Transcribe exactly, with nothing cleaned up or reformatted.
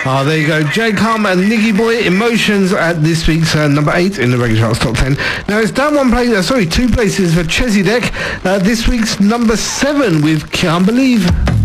Oh, there you go. Jay Karma and Niggy Boy, Emotions at this week's uh, number eight in the Reggae Charts Top ten. Now it's down one place, uh, sorry, two places for Chezidek. Uh, this week's number seven with Can't Believe.